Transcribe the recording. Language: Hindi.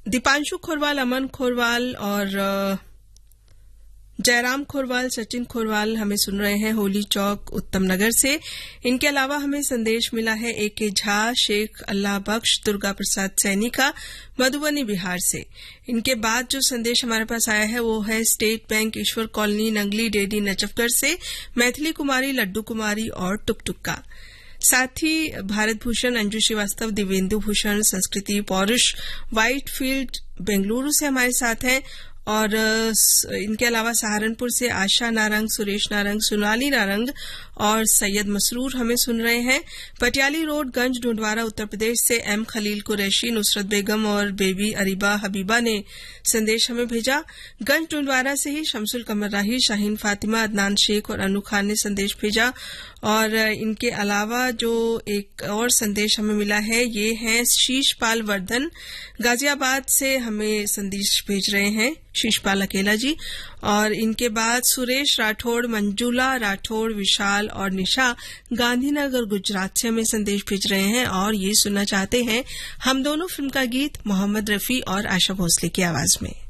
दीपांशु खोरवाल, अमन खोरवाल और जयराम खोरवाल, सचिन खोरवाल हमें सुन रहे हैं होली चौक उत्तम नगर से। इनके अलावा हमें संदेश मिला है A.K. झा, शेख अल्लाह बख्श, दुर्गा प्रसाद सैनी का मधुबनी बिहार से। इनके बाद जो संदेश हमारे पास आया है वो है स्टेट बैंक ईश्वर कॉलोनी नंगली डेडी नजफगढ़ से मैथिली कुमारी, लड्डू कुमारी और टुकटुक का। साथ ही भारत भूषण, अंजू श्रीवास्तव, दिवेंदु भूषण, संस्कृति पौरुष व्हाइटफील्ड बेंगलुरु से हमारे साथ हैं। और इनके अलावा सहारनपुर से आशा नारंग, सुरेश नारंग, सोनाली नारंग और सैयद मसरूर हमें सुन रहे हैं। पटियाली रोड, गंज ढूंढवारा, उत्तर प्रदेश से M खलील कुरैशी, नुसरत बेगम और बेबी अरीबा हबीबा ने संदेश हमें भेजा। गंज ढूंढवारा से ही शमसुल कमर राही, शाहीन फातिमा, अदनान शेख और अनु खान ने संदेश भेजा। और इनके अलावा जो एक और संदेश हमें मिला है ये है शीशपाल वर्धन, गाजियाबाद से हमें संदेश भेज रहे हैं शीशपाल अकेला जी। और इनके बाद सुरेश राठौड़, मंजुला राठौड़, विशाल और निशा गांधीनगर गुजरात से हमें संदेश भेज रहे हैं और ये सुनना चाहते हैं हम दोनों फिल्म का गीत मोहम्मद रफी और आशा भोसले की आवाज में।